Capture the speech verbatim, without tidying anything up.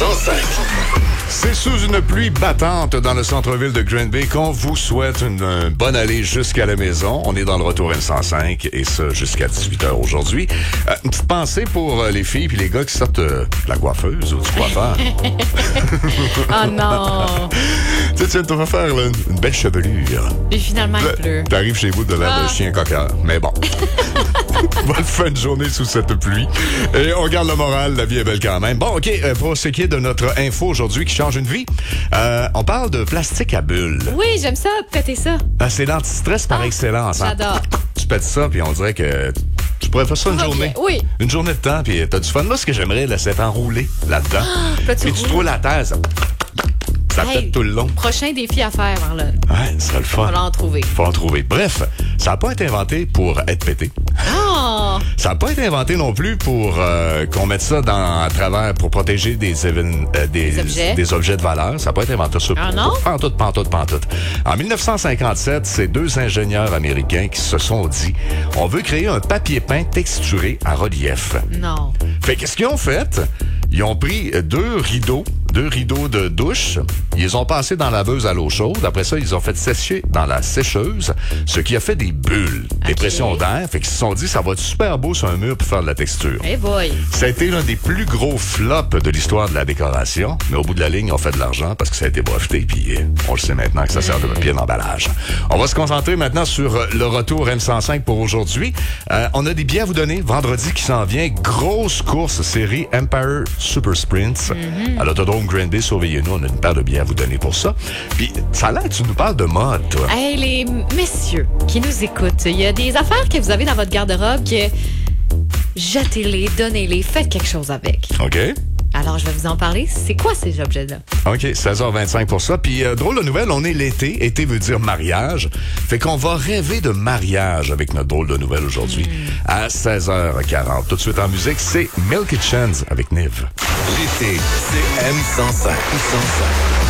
cent cinq. C'est sous une pluie battante dans le centre-ville de Green Bay qu'on vous souhaite une, une bonne allée jusqu'à la maison. On est dans le retour M cent cinq et ça jusqu'à dix-huit heures aujourd'hui. Euh, une petite pensée pour euh, les filles puis les gars qui sortent euh, de la coiffeuse ou du coiffeur. Oh non! Tu sais, tu viens de te faire là, une belle chevelure. Et finalement, il pleut. T'arrives chez vous de l'air Ah. de chien coqueur. Mais bon. Bonne fin de journée sous cette pluie. Et on garde le moral, la vie est belle quand même. Bon, OK, euh, pour ce qui est de notre info aujourd'hui qui change une vie, euh, on parle de plastique à bulles. Oui, j'aime ça, péter ça. Ben, c'est l'anti-stress par Ah, excellence. Hein? j'adore. Tu pètes ça, puis on dirait que tu pourrais faire ça une Ok, journée. oui. Une journée de temps, puis t'as du fun. Moi, ce que j'aimerais, là, c'est enrouler là-dedans. Puis tu Puis tu roules. trouves la terre, ça, ça Hey, pète tout le long. Prochain défi à faire, Marlon. Ouais, ça serait le fun. On va en trouver. Faut en trouver. Bref, ça n'a pas été inventé pour être pété. Oh! Ça n'a pas été inventé non plus pour euh, qu'on mette ça dans, à travers pour protéger des, évén- euh, des, Des objets. des objets de valeur. Ça n'a pas été inventé ça Ah pour non? pantoute, pantoute, pantoute. En dix-neuf cent cinquante-sept, c'est deux ingénieurs américains qui se sont dit on veut créer un papier peint texturé à relief. Non. Fait qu'est-ce qu'ils ont fait? Ils ont pris deux rideaux, deux rideaux de douche. Ils les ont passés dans la laveuse à l'eau chaude. Après ça, ils ont fait sécher dans la sécheuse, ce qui a fait des bulles, des Ok. pressions d'air. Fait qu'ils se sont dit, ça va être super beau sur un mur pour faire de la texture. Hey boy. Ça a été l'un des plus gros flops de l'histoire de la décoration, mais au bout de la ligne, on fait de l'argent parce que ça a été breveté, puis euh, on le sait maintenant que ça sert de papier d'emballage. On va se concentrer maintenant sur euh, le retour M cent cinq pour aujourd'hui. Euh, on a des billets à vous donner vendredi qui s'en vient. Grosse course série Empire Super Sprints à l'Autodrome Green Bay. Surveillez-nous, on a une paire de billets à vous donner pour ça. Puis ça a l'air que tu nous parles de mode, toi. Hey, les messieurs qui nous écoutent, il y a des affaires que vous avez dans votre garde-robe que jetez-les, donnez-les, faites quelque chose avec. OK? Alors, je vais vous en parler. C'est quoi ces objets-là? OK, seize heures vingt-cinq pour ça. Puis, euh, drôle de nouvelle, on est l'été. Été veut dire mariage. Fait qu'on va rêver de mariage avec notre drôle de nouvelle aujourd'hui. À seize heures quarante. Tout de suite en musique, c'est Milky Chance avec Niv. L'été, c'est M cent cinq. cent cinq.